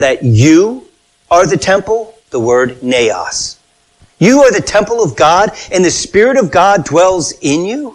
that you are the temple? The word naos. You are the temple of God, and the Spirit of God dwells in you?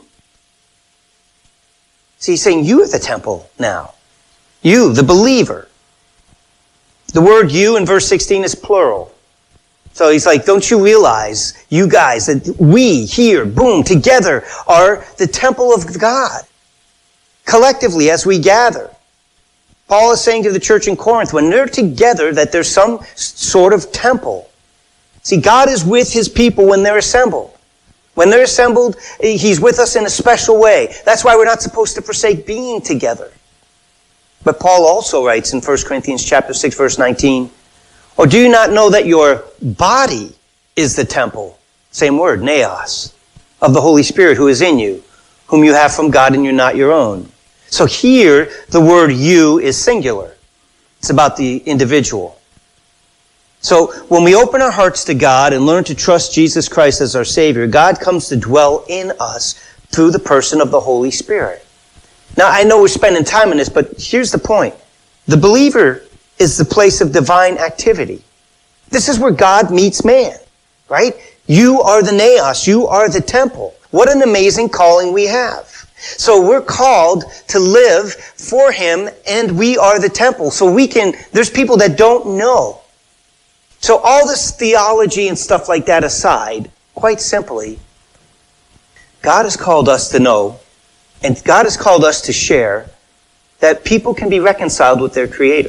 See, he's saying you are the temple now. You, the believer. The word you in verse 16 is plural. So he's like, don't you realize, you guys, that we here, boom, together are the temple of God. Collectively, as we gather. Paul is saying to the church in Corinth, when they're together, that there's some sort of temple. See, God is with his people when they're assembled. When they're assembled, he's with us in a special way. That's why we're not supposed to forsake being together. But Paul also writes in 1 Corinthians chapter 6, verse 19, or do you not know that your body is the temple, same word, naos, of the Holy Spirit who is in you, whom you have from God and you're not your own? So here, the word you is singular. It's about the individual. So when we open our hearts to God and learn to trust Jesus Christ as our Savior, God comes to dwell in us through the person of the Holy Spirit. Now, I know we're spending time on this, but here's the point. The believer is the place of divine activity. This is where God meets man, right? You are the naos. You are the temple. What an amazing calling we have. So we're called to live for him, and we are the temple. So there's people that don't know. So all this theology and stuff like that aside, quite simply, God has called us to know, and God has called us to share, that people can be reconciled with their Creator.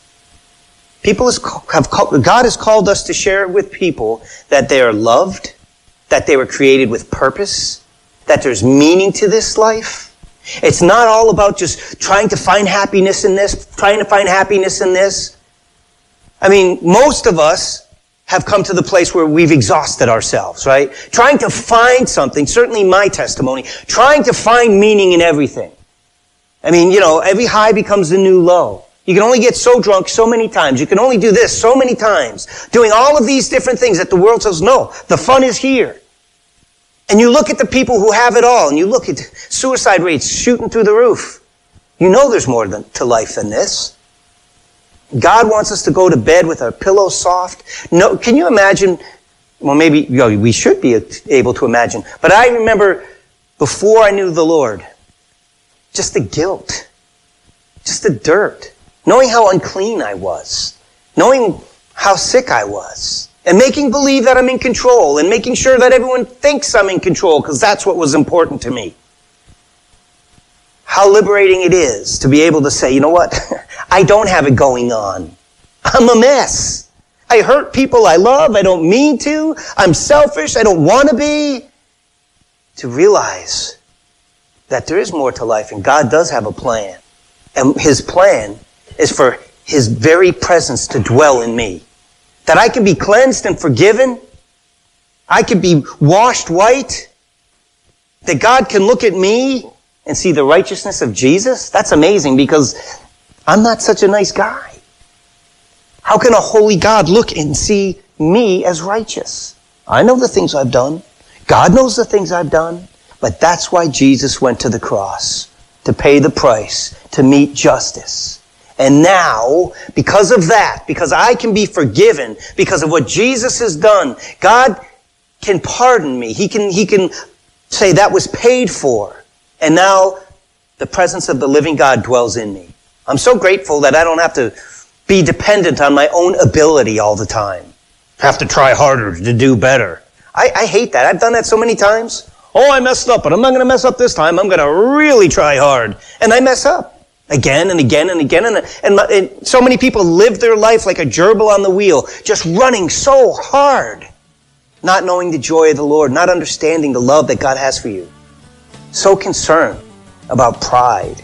God has called us to share with people that they are loved, that they were created with purpose, that there's meaning to this life. It's not all about just trying to find happiness in this, trying to find happiness in this. I mean, most of us have come to the place where we've exhausted ourselves, right? Trying to find something, certainly my testimony, trying to find meaning in everything. I mean, every high becomes the new low. You can only get so drunk so many times. You can only do this so many times. Doing all of these different things that the world says, no, the fun is here. And you look at the people who have it all, and you look at suicide rates shooting through the roof. You know there's more to life than this. God wants us to go to bed with our pillows soft. No, can you imagine? Well, maybe we should be able to imagine. But I remember before I knew the Lord, just the guilt, just the dirt, knowing how unclean I was, knowing how sick I was, and making believe that I'm in control, and making sure that everyone thinks I'm in control, because that's what was important to me. How liberating it is to be able to say, you know what? I don't have it going on. I'm a mess. I hurt people I love. I don't mean to. I'm selfish. I don't want to be. To realize that there is more to life, and God does have a plan. And his plan is for his very presence to dwell in me. That I can be cleansed and forgiven. I can be washed white. That God can look at me and see the righteousness of Jesus. That's amazing, because I'm not such a nice guy. How can a holy God look and see me as righteous? I know the things I've done. God knows the things I've done. But that's why Jesus went to the cross, to pay the price, to meet justice. And now, because of that, because I can be forgiven, because of what Jesus has done, God can pardon me. He can say that was paid for. And now the presence of the living God dwells in me. I'm so grateful that I don't have to be dependent on my own ability all the time. Have to try harder to do better. I hate that. I've done that so many times. Oh, I messed up, but I'm not going to mess up this time. I'm going to really try hard. And I mess up again and again and again. And so many people live their life like a gerbil on the wheel, just running so hard, not knowing the joy of the Lord, not understanding the love that God has for you. So concerned about pride.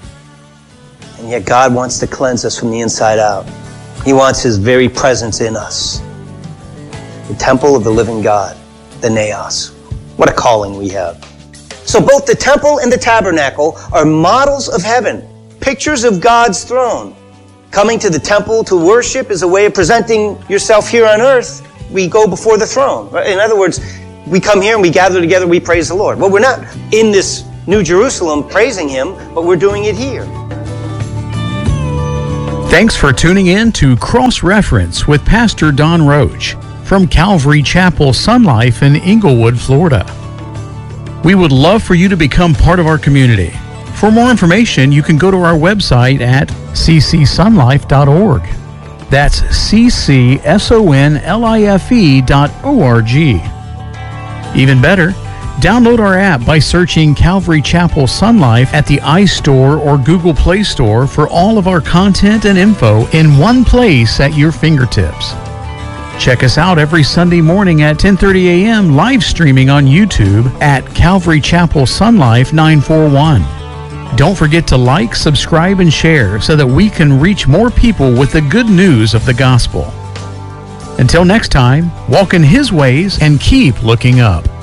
And yet God wants to cleanse us from the inside out. He wants his very presence in us. The temple of the living God, the naos. What a calling we have. So both the temple and the tabernacle are models of heaven, pictures of God's throne. Coming to the temple to worship is a way of presenting yourself here on earth. We go before the throne. In other words, we come here and we gather together, we praise the Lord. Well, we're not in this New Jerusalem praising him, but we're doing it here. Thanks for tuning in to Cross Reference with Pastor Don Roach from Calvary Chapel Sun Life in Inglewood, Florida. We would love for you to become part of our community. For more information, you can go to our website at ccsunlife.org. That's ccsonlife.org. Even better, download our app by searching Calvary Chapel Sun Life at the iStore or Google Play Store for all of our content and info in one place at your fingertips. Check us out every Sunday morning at 10:30 a.m. live streaming on YouTube at Calvary Chapel Sun Life 941. Don't forget to like, subscribe, and share so that we can reach more people with the good news of the gospel. Until next time, walk in His ways and keep looking up.